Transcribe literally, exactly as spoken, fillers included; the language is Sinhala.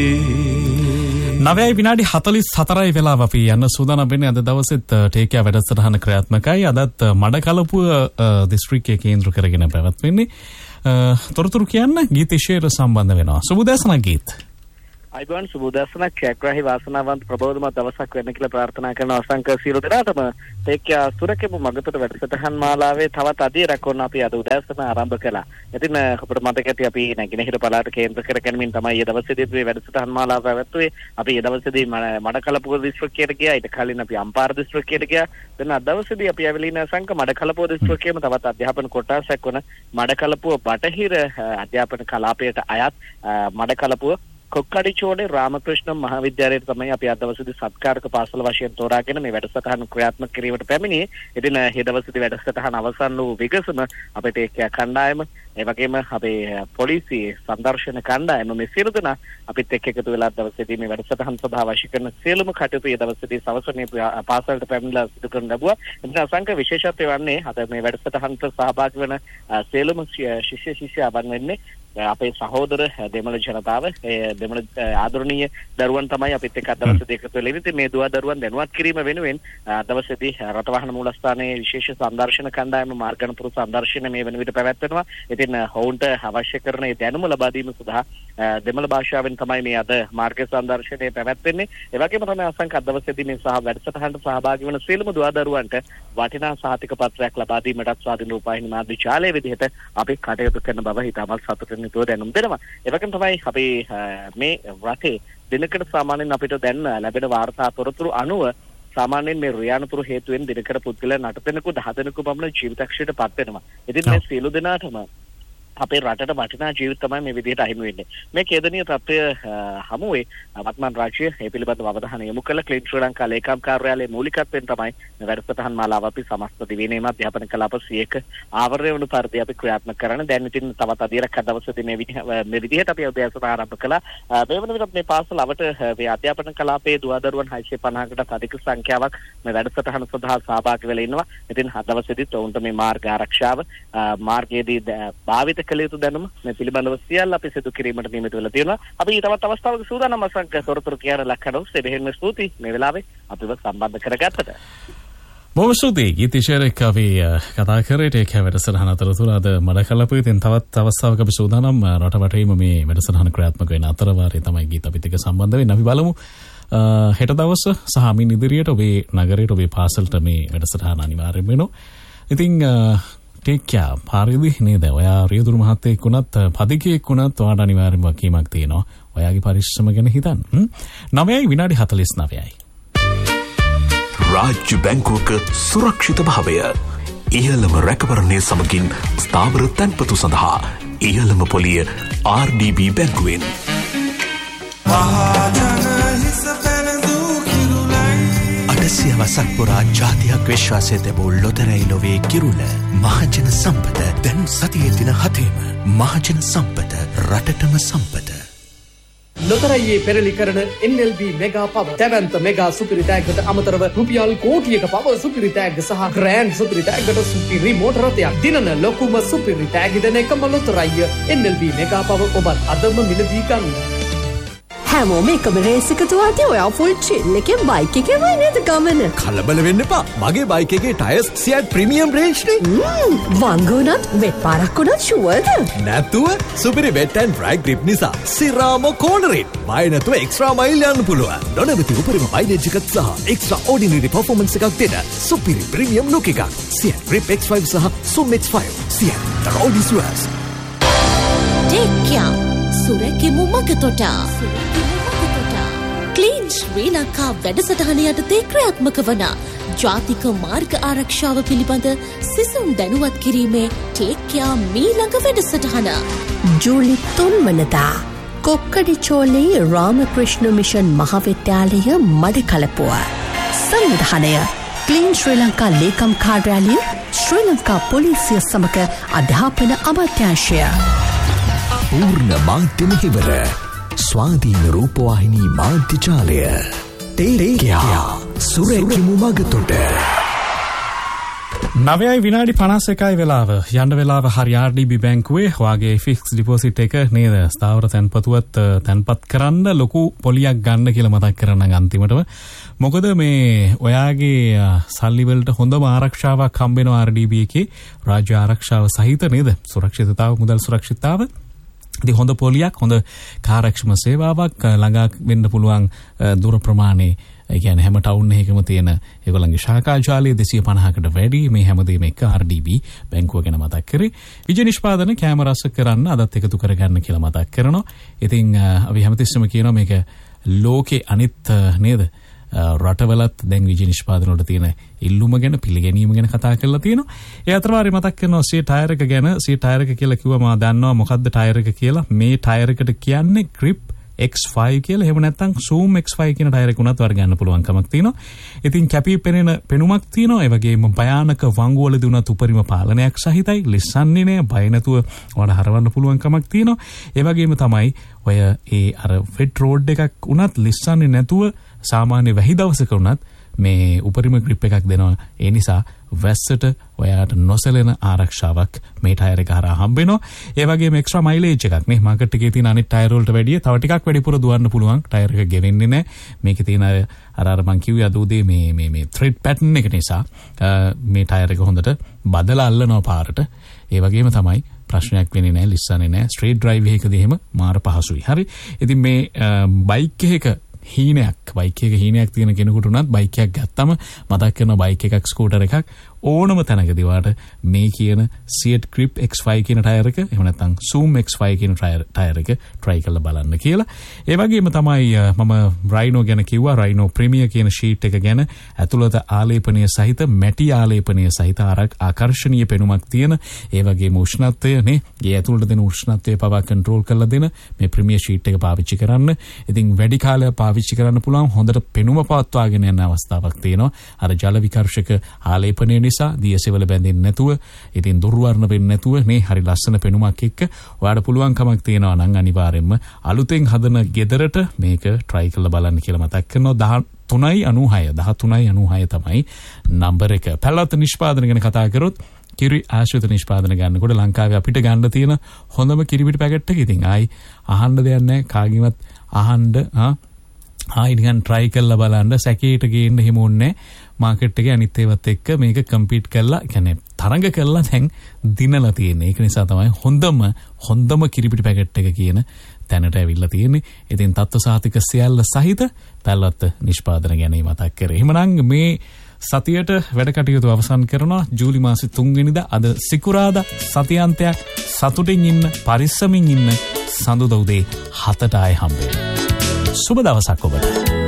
නවයයි විනාඩි හතලිස් හතරයි වෙලාව අපි යන්න සූදානම් වෙන්නේ. අද දවසෙත් ටේකියා වැඩසටහන ක්‍රියාත්මකයි. අදත් මඩකලපුව දිස්ත්‍රික්කයේ කේන්ද්‍ර කරගෙන පැවැත්වෙන්නේ. තොරතුරු කියන්න ගීත ශේර සම්බන්ධ වෙනවා. සුබදෑසන ගීත. අයිබෝන් සුබදෑසනක් ජයග්‍රාහී වාසනාවන්ත ප්‍රබෝධමත් දවසක් වෙන්න කියලා ප්‍රාර්ථනා කරන අසංක සියලු දෙනාටම ටේකියා සුරකෙමු මගතට වැඩසටහන් මාලාවේ තවත් අධීරයක් වුණ අපි අද උදෑසන ආරම්භ කළා. ඉතින් අපිට මතක ඇති අපි නැගෙනහිර පළාත කේන්ද්‍ර කරගෙනමින් තමයි මේ දවසේදී මේ වැඩසටහන් මාලාව පැවැත්වුවේ. අපි මේ දවසේදී මඩකලපුව දිස්ත්‍රික්කයට ගියා. ඊට කලින් අපි අම්පාර දිස්ත්‍රික්කයට ගියා. දැන් අද දවසේදී අපි ඇවිලින සංක මඩකලපුව දිස්ත්‍රික්කයේම තවත් අධ්‍යාපන කොටසක් වන මඩකලපුව බටහිර අධ්‍යාපන කලාපයට අයත් මඩකලපුව කොක්කඩිචෝලේ රාමකෘෂ්ණ මහාවිද්‍යාලයට තමයි අපි අද දවසේදී සත්කාරක පාසල වශයෙන් තෝරාගෙන මේ වැඩසටහන ක්‍රියාත්මක කිරීමට පැමිණියේ. ඉතින් මේ දවසේදී වැඩසටහන අවසන් වූ විගසම අපේ ටේකියා කණ්ඩායම ඒ වගේම අපේ පොලිසිය සංදර්ශන කණ්ඩායම මේ සියලු දෙනා අපිත් එක්ක එකතු වෙලා දවසේදී මේ වැඩසටහන සභාව අවශ්‍ය කරන සියලුම කටයුතු මේ දවසේදී සවසනේ පාසලට පැමිණලා සිදු කරන ලැබුවා. ඉතින් අසංක විශේෂත්වය වන්නේ අද මේ වැඩසටහනට සහභාගී වන සියලුම ශිෂ්‍ය ශිෂ්‍යාවන් වෙන්නේ අපේ සහෝදර දෙමළ ජනතාව. ඒ දෙමළ ආදරණීය දරුවන් තමයි අපිත් එක්ක අද දවසේදී එකතු වෙලා ඉන්නේ. මේ දුවා දරුවන් දැනුවත් කිරීම වෙනුවෙන් දවසේදී රටවහන මූලස්ථානයේ විශේෂ සංදර්ශන කණ්ඩායම මාර්ගණපුර සංදර්ශන මේ වෙන විට පැවැත්වෙනවා. ඉතින් ඔවුන්ට අවශ්‍ය කරන ඒ දැනුම ලබා දීම සඳහා දෙමළ භාෂාවෙන් තමයි මේ අද මාර්ග සංදර්ශනය පැවැත්වෙන්නේ. ඒ වගේම තමයි අසංක අද දවසේදී මේ සහ වැඩසටහනට සහභාගී වන සියලුම දුවා දරුවන්ට වටිනා සහතික පත්‍රයක් ලබා දීමටත් ස්වාධීන රූපවාහිනී මාධ්‍ය ජාලය විදිහට අපි කටයුතු කරන බව හිතාමත් සතුටින් නිතෝ දැනුම් දෙනවා. ඒ වගේම තමයි අපි මේ රටේ දිනකට සාමාන්‍යයෙන් අපිට දැන් ලැබෙන වාර්තා තොරතුරු අනුව සාමාන්‍යයෙන් මේ රියානතුරු හේතුවෙන් දිනකට පුද්ගලයන් අට දෙනෙකු දහ දෙනෙකු පමණ ජීවිතක්ෂයට පත් වෙනවා. ඉතින් මේ සියලු දෙනාටම අපේ රටට වටිනා ජීවිත තමයි මේ විදිහට අහිමි වෙන්නේ. මේ කේදනීය තත්ත්වය හමුවේ වර්තමාන රාජ්‍ය ඒ පිළිබඳව අවධානය යොමු කළ ක්ලීන් ශ්‍රී ලංකා ලේකම් කාර්යාලයේ මූලිකත්වයෙන් තමයි මේ වැඩසටහන් මාලාව අපි සමස්ත දිවිනේම අධ්‍යාපන කලාප සියයක ආවරණය වුණු පරිදි අපි ක්‍රියාත්මක කරන. දැන් ඉතින් තවත් අධීරයක් අද දවසේදී මේ මේ විදිහට අපි උදෑසන ආරම්භ කළා. මේ වන විට මේ පාසල අවට මේ අධ්‍යාපන කලාපයේ දුවදරුවන් හයසිය පනහකටත් අධික සංඛ්‍යාවක් මේ වැඩසටහන සඳහා සහභාගී වෙලා ඉන්නවා. ඉතින් අද දවසේදී ඔවුන්ට මේ මාර්ග ආරක්ෂාව මාර්ගයේදී භාවිත කළ යුතු දැනුම මේ පිළිබඳව සියල්ල අපි සිදු කිරීමට නියමිත වෙලා තියෙනවා. අපි තවත් අවස්ථාවක සූදානම් අසංක තොරතුරු කියන ලක්ෂණ ඔස්සේ බෙහෙම ස්තුතියි මේ වෙලාවේ අපිව සම්බන්ධ කරගත්තට. බොහොම ස්තුතියි. ගීතිශේරක අපි කතා කරේ ටේකියා වැඩසටහන අතරතුර අද මඩකලපුවේ තියෙන තවත් අවස්ථාවක අපි සූදානම් රට වටේම මේ වැඩසටහන ක්‍රියාත්මක වෙන අතර වාරයේ තමයි ගීත අපිත් එක්ක සම්බන්ධ වෙන්නේ. අපි බලමු හෙට දවස සහ මින් ඉදිරියට ඔබේ නගරයට ඔබේ පාසලට මේ වැඩසටහන අනිවාර්යයෙන් වෙනවා. ඉතින් ටේකියා පාරේදී නේද? ඔයා රියදුරු මහත්තයෙක් වුණත් පදිකයෙක් වුණත් ඔයාට අනිවාර්යයෙන්ම වකීමක් තියෙනවා. ඔයාගේ පරිශ්‍රම ගැන හිතන්න. නවයයි විනාඩි හතලිස් නවයයි. රාජ්‍ය බැංකුවක සුරක්ෂිත භාවය. ඉහළම රැකවරණය සමගින් ස්ථාවර තැන්පතු සඳහා ඉහළම පොලිය ආර් ඩී බී බැංකුවෙන්. අටසිය වසක් පුරා ජාතියක් විශ්වාසය තිබූ ලොතරැයි ලොවේ කිරුළ මහජන සම්පත දැන් සතියේ දින හතේම මහජන සම්පත රටටම සම්පත. ලොතරැයියේ පෙරලි කරන එන් එල් බී මෙගා පව දැවැන්ත මෙගා සුපිරි තෑග්ගට අමතරව රුපියල් කෝටියක පව සුපිරි තෑග්ග සහ ග්‍රෑන්ඩ් සුපිරි තෑග්ගට සුපිරි මෝටර රථයක් දිනන ලොකුම සුපිරි තෑග්ග දෙන එකම ලොතරැයිය එන් එල් බී මෙගා පව ඔබත් අදම මිලදී ගන්න. හැමෝම එකම රේස් එක දුවාදී ඔයා ෆුල් චිල් එකේ බයික් එකේ වයි නේද ගමන? කලබල වෙන්න එපා. මගේ බයික් එකේ ටයර්ස් සියට් ප්‍රීමියම් රේන්ජ් නේ. ම්ම් වංගුණත් වෙට් පාරක් උනත් ෂුවර්ද? නැතුව සුපිරි වෙට් ඇන්ඩ් ඩ්‍රයි ග්‍රිප් නිසා සිරාම කෝනරේ බය නැතුව එක්ස්ට්‍රා මයිල් යන්න පුළුවන්. නොනවති උපරිම මයිලේජ් එකක් සහ එක්ස්ට්‍රා ඕඩිනරි පර්ෆෝමන්ස් එකක් දෙන සුපිරි ප්‍රීමියම් ලුක් එකක්. සියට් ග්‍රිප් එක්ස් ෆයිව් සහ සුම් X five. සියට් the road is yours. ටේකියා සුරකිමු මගතොට. Clean ශ්‍රී ලංකා වැඩසටහන යටතේ ක්‍රියාත්මක වන ජාතික මාර්ග ආරක්ෂාව පිළිබඳ සිසුන් දැනුවත් කිරීමේ ටේකියා මීළඟ වැඩසටහන ජූලි තුන්වනදා කොක්කඩිචෝලේ රාමකෘෂ්ණ මිෂන් මහාවිද්‍යාලය මඩකලපුව. සංවිධානය ක්ලීන් ශ්‍රී ලංකා ලේකම් කාර්යාලය ශ්‍රී ලංකා පොලිසිය සමග අධ්‍යාපන අමාත්‍යාංශය. පූර්ණ මාධ්‍ය මෙහෙවර ස්වාධීන රූපවාහිනී මාධ්‍ය ජාලය ටේකියා සුරකිමු මගතොට. නවයයි විනාඩි පනස් එකයි වෙලාව යන්න වෙලාව හරි ආර් ඩී බී බැංකුවේ ඔයාගේ ෆික්ස් ඩිපොසිට් එක නේද ස්ථාවර තැන්පතුවත් තැන්පත් කරන්න ලොකු පොලියක් ගන්න කියලා මතක් කරන්න අන්තිමටම මොකද මේ ඔයාගේ සල්ලි වලට හොඳම ආරක්ෂාවක් හම්බ වෙනවා ආර් ඩී බී එකේ රාජ්‍ය ආරක්ෂාව සහිත නේද සුරක්ෂිතතාව මුදල් සුරක්ෂිතතාව ඉතින් හොඳ පොලියක් හොඳ කාර්යක්ෂම සේවාවක් ළඟා වෙන්න පුළුවන් දුර ප්‍රමාණය ඒ කියන්නේ හැම ටවුන් එකකම තියෙන ඒගොල්ලන්ගේ ශාඛා ජාලය දෙසිය පනහකට වැඩි මේ හැමදේම එක ආර් ඩී බී බැංකුව ගැන මතක් කරේ. විජය නිෂ්පාදන කැමරාස් කරන්න අදත් එකතු කරගන්න කියලා මතක් කරනවා. ඉතින් අපි හැමතිස්සෙම කියනවා මේක ලෝකේ අනිත් නේද රටවලත් දැන් විජය නිෂ්පාදන වල තියෙන ඉල්ලුම ගැන පිළිගැනීම ගැන කතා කරලා තියෙනවා. ඒ අතරවාරේ මතක් කරනවා සී ටයර් එක ගැන. සී ටයර් එක කියලා කිව්වම මම දන්නවා මොකද්ද ටයර් එක කියලා. මේ ටයර් එකට කියන්නේ grip එක්ස් ෆයිව් කියලා. එහෙම නැත්නම් zoom එක්ස් ෆයිව් කියන ටයර් එක උනත් වර ගන්න පුළුවන් කමක් තියෙනවා. ඉතින් කැපී පෙනෙන පෙනුමක් තියෙනවා. ඒ වගේම භයානක වංගු වලදී උනත් උපරිම පාලනයක් සහිතයි. ලිස්සන්නේ නෑ. බය නැතුව වඩ හරවන්න පුළුවන් කමක් තියෙනවා. ඒ වගේම තමයි ඔය ඒ අර වෙට් රෝඩ් එකක් උනත් ලිස්සන්නේ නැතුව සාමාන්‍ය වැහි දවසක උනත් මේ උපරිම grip එකක් දෙනවා. ඒ නිසා වැස්සට ඔයාට නොසැලෙන ආරක්ෂාවක් මේ ටයර් එක හරහා හම්බ වෙනවා. ඒ වගේම එක්ස්ට්‍රා මයිලේජ් එකක් නේ මාකට් එකේ තියෙන අනිත් ටයර් වලට වැඩිය තව ටිකක් වැඩිපුර දුවන්න පුළුවන්. ටයර් එක ගෙවෙන්නේ නැහැ. මේකේ තියෙන අර අර මං කිව්වේ අද උදේ මේ මේ මේ thread pattern එක නිසා මේ ටයර් එක හොඳට බදලා අල්ලනවා පාරට. ඒ වගේම තමයි ප්‍රශ්නයක් වෙන්නේ නැහැ, ලිස්සන්නේ නැහැ. ස්ට්‍රේට් ඩ්‍රයිව් එකකදී එහෙම මාර පහසුයි. හරි. ඉතින් මේ බයික් එකක හීනයක් බයික් එක හීනයක් තියෙන කෙනෙකුට උනත් බයික් එකක් ගත්තම මතක් කරන බයික් එකක් ස්කූටර් එකක් ඕනම තැනකදී වාට මේ කියන Seat Grip එක්ස් ෆයිව් කියන ටයර් එක එහෙම නැත්නම් Zoom එක්ස් ෆයිව් කියන ටයර් එක try කරලා බලන්න කියලා. ඒ වගේම තමයි මම Rhino ගැන කිව්වා. Rhino Premier කියන sheet එක ගැන ඇතුළත ආලේපනීය සහිත මැටි ආලේපනීය සහිත ආකර්ෂණීය පෙනුමක් තියෙන ඒ වගේම උෂ්ණත්වය නේ ඒ ඇතුළත දෙන උෂ්ණත්වය පවා control කරලා දෙන මේ Premier sheet එක පාවිච්චි කරන්න. ඉතින් වැඩි කාලයක් පාවිච්චි කරන්න පුළුවන්. හොඳට පෙනුම පවත්වාගෙන යන අවස්ථාවක් තියෙනවා. අර ජල විකර්ෂක ආලේපනය නිසා දියසෙවල බැඳෙන්නේ නැතුව ඉතින් දුර්වර්ණ වෙන්නේ නැතුව මේ හරි ලස්සන පෙනුමක් එක්ක ඔයාලට පුළුවන් කමක් තියෙනවා නම් අනිවාර්යෙන්ම අලුතෙන් හදන ගෙදරට මේක try කරලා බලන්න කියලා මතක් කරනවා. දහතුනයි අනූහය දහතුනයි අනූහය තමයි නම්බර එක. පැලවත නිෂ්පාදන ගැන කතා කරොත් කිරි ආශ්‍රිත නිෂ්පාදන ගන්නකොට ලංකාවේ අපිට ගන්න තියෙන හොඳම කිරි පිටි පැකට් එක. ඉතින් ආයි අහන්න දෙයක් නැහැ. කාගෙවත් අහන්න ආ ආයි නිකන් try කරලා බලන්න. සැකේට ගේන්න හිම ඕනේ මාකට් එකේ අනිත් ඒවත් එක්ක මේක කම්පීට් කරලා කියන්නේ තරඟ කරලා දැන් දිනලා තියෙන්නේ. ඒක නිසා තමයි හොඳම හොඳම කිරිපිටි පැකට් එක කියන තැනට ඇවිල්ලා තියෙන්නේ. ඉතින් තත්ත්ව සාහිතික සියල්ල සහිත පැලවත්ත නිෂ්පාදන ගැන මතක් කරේ. එහෙමනම් මේ සතියට වැඩ කටයුතු අවසන් කරනවා. ජූලි මාසේ තුන් වෙනිදා අද සිකුරාදා සතියාන්තයක් සතුටින් ඉන්න පරිස්සමින් ඉන්න සඳුදා උදේ හතට ආයෙ හම්බෙන්න. සුබ දවසක් ඔබට.